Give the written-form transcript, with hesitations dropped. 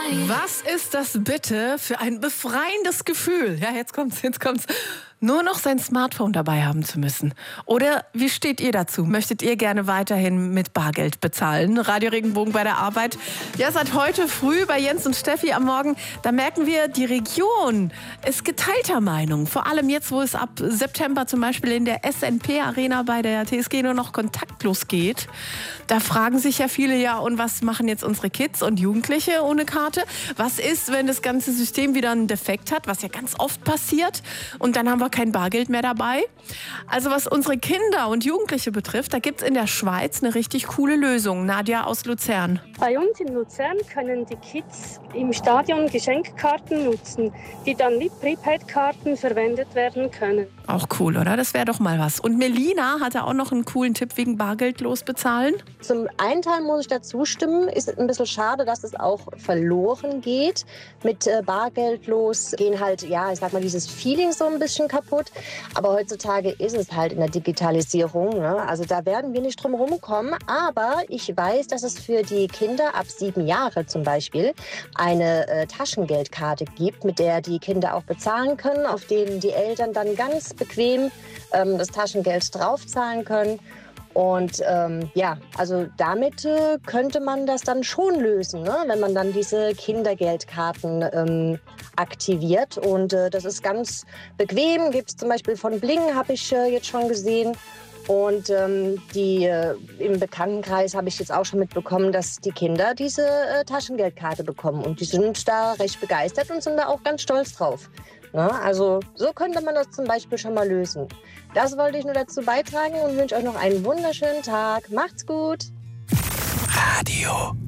Was ist das bitte für ein befreiendes Gefühl? Ja, jetzt kommt's. Nur noch sein Smartphone dabei haben zu müssen. Oder wie steht ihr dazu? Möchtet ihr gerne weiterhin mit Bargeld bezahlen? Radio Regenbogen bei der Arbeit. Ja, seit heute früh bei Jens und Steffi am Morgen, da merken wir, die Region ist geteilter Meinung. Vor allem jetzt, wo es ab September zum Beispiel in der SNP-Arena bei der TSG nur noch kontaktlos geht. Da fragen sich ja viele, ja, und was machen jetzt unsere Kids und Jugendliche ohne Karte? Was ist, wenn das ganze System wieder einen Defekt hat, was ja ganz oft passiert? Und dann haben wir kein Bargeld mehr dabei. Also was unsere Kinder und Jugendliche betrifft, da gibt es in der Schweiz eine richtig coole Lösung. Nadja aus Luzern. Bei uns in Luzern können die Kids im Stadion Geschenkkarten nutzen, die dann wie Prepaid-Karten verwendet werden können. Auch cool, oder? Das wäre doch mal was. Und Melina hatte auch noch einen coolen Tipp wegen bargeldlos bezahlen. Zum einen Teil muss ich dazu stimmen, ist ein bisschen schade, dass es auch verloren geht. Mit bargeldlos gehen halt, ja, ich sag mal, dieses Feeling so ein bisschen kaputt. Aber heutzutage ist es halt in der Digitalisierung, ne? Also da werden wir nicht drum rumkommen. Aber ich weiß, dass es für die Kinder ab 7 Jahre zum Beispiel eine Taschengeldkarte gibt, mit der die Kinder auch bezahlen können, auf denen die Eltern dann ganz bequem das Taschengeld draufzahlen können. Und ja, also damit könnte man das dann schon lösen, ne? Wenn man dann diese Kindergeldkarten aktiviert. Und das ist ganz bequem. Gibt es zum Beispiel von Bling, habe ich jetzt schon gesehen. Und im Bekanntenkreis habe ich jetzt auch schon mitbekommen, dass die Kinder diese Taschengeldkarte bekommen. Und die sind da recht begeistert und sind da auch ganz stolz drauf. Ne? Also so könnte man das zum Beispiel schon mal lösen. Das wollte ich nur dazu beitragen und wünsche euch noch einen wunderschönen Tag. Macht's gut! Radio